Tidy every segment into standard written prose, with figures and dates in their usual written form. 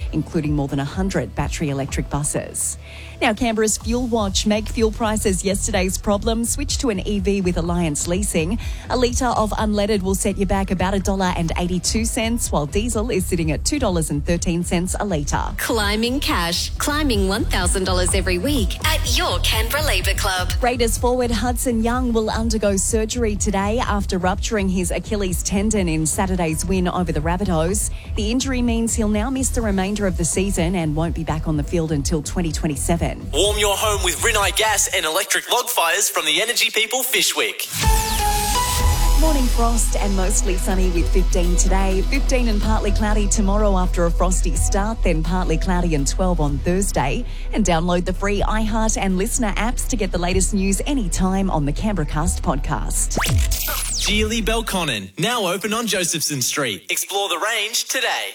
including more than 100 battery electric buses. Now, Canberra's Fuel Watch make fuel prices yesterday's problem. Switch to an EV with Alliance Leasing. A litre of unleaded will set you back about $1.82, while diesel is sitting at $2.13 a litre. Climbing cash. Climbing $1,000 every week at your Canberra Labour Club. Raiders forward Hudson Young will undergo surgery today after rupturing his Achilles tendon in Saturday's win over the Rabbitohs. The injury means he'll now miss the remainder of the season and won't be back on the field until 2027. Warm your home with Rinnai gas and electric log fires from the Energy People Fishwick. Morning frost and mostly sunny with 15 today. 15 and partly cloudy tomorrow after a frosty start, then partly cloudy and 12 on Thursday. And download the free iHeart and Listener apps to get the latest news anytime on the Canberra Cast podcast. Geely Belconnen, now open on Josephson Street. Explore the range today.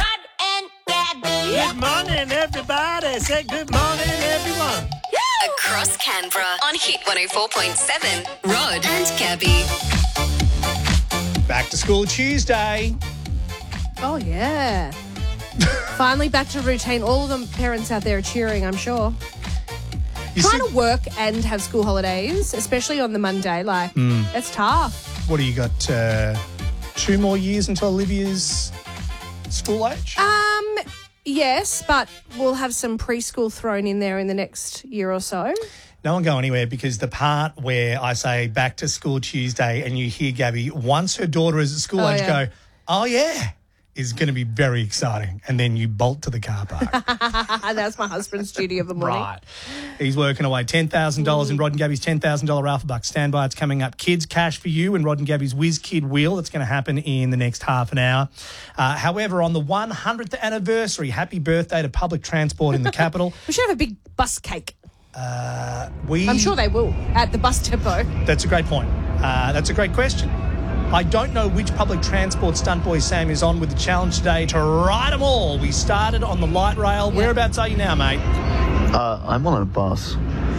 Good morning, everybody. Say good morning, everyone. Across Canberra on Hit 104.7. Rod and Gabby. Back to school Tuesday. Oh, yeah. Finally back to routine. All of the parents out there are cheering, I'm sure. Trying to work and have school holidays, especially on the Monday, that's tough. What do you got? 2 more years until Olivia's school age? Yes, but we'll have some preschool thrown in there in the next year or so. Don't go anywhere, because the part where I say back to school Tuesday and you hear Gabby, once her daughter is at school age, go, oh, yeah, is going to be very exciting. And then you bolt to the car park. That's my husband's duty of the morning. Right. He's working away $10,000 in Rod and Gabby's $10,000 Alpha Bucks standby. It's coming up. Kids cash for you in Rod and Gabby's Whiz Kid Wheel. That's going to happen in the next half an hour. However, on the 100th anniversary, happy birthday to public transport in the capital. We should have a big bus cake. I'm sure they will at the bus depot. That's a great point. That's a great question. I don't know which public transport stunt boy Sam is on with the challenge today to ride them all. We started on the light rail. Yeah. Whereabouts are you now, mate? I'm on a bus.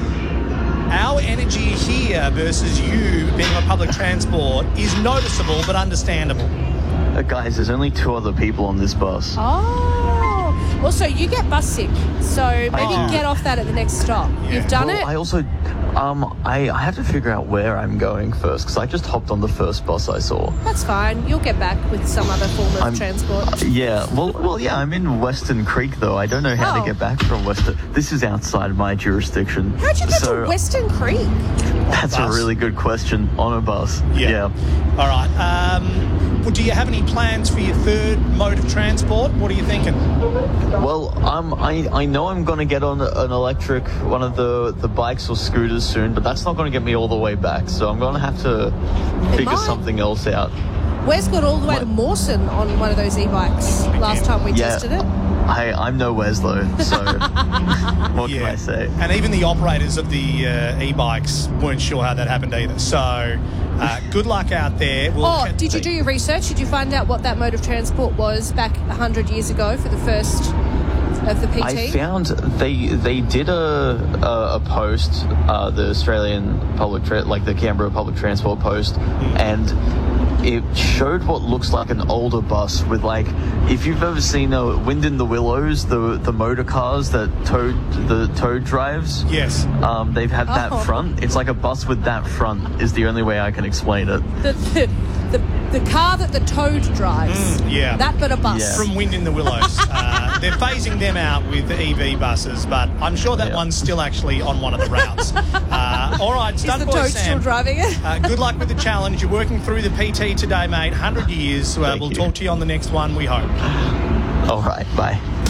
Our energy here versus you being on public transport is noticeable but understandable. Guys, there's only 2 other people on this bus. Oh. Also, you get bus sick, so maybe get off that at the next stop. Yeah. You've done it? I also... I have to figure out where I'm going first, because I just hopped on the first bus I saw. That's fine. You'll get back with some other form of transport. Yeah. Well, yeah, I'm in Western Creek, though. I don't know how to get back from Western... This is outside my jurisdiction. How'd you get to Western Creek? That's a really good question. On a bus. Yeah. All right. Well, do you have any plans for your third mode of transport? What are you thinking? Well, I know I'm going to get on an electric, one of the bikes or scooters soon, but that's not going to get me all the way back. So I'm going to have to figure something else out. Wes got all the way to Mawson on one of those e-bikes last time we tested it. I'm no Wes, though, so what can I say? And even the operators of the e-bikes weren't sure how that happened either. So good luck out there. Did you do your research? Did you find out what that mode of transport was back 100 years ago for the first of the PT? I found they did a post, the Australian the Canberra Public Transport Post, and it showed what looks like an older bus with, if you've ever seen Wind in the Willows, the motor cars that Toad drives. Yes. They've had that front. It's like a bus with that front is the only way I can explain it. The car that the Toad drives. That but a bus. Yeah. From Wind in the Willows. They're phasing them out with the EV buses, but I'm sure that one's still actually on one of the routes. All right, Stunt Boy Sam. Is the Toad still driving it? Good luck with the challenge. You're working through the PT today, mate. 100 years. We'll talk to you on the next one, we hope. All right, bye.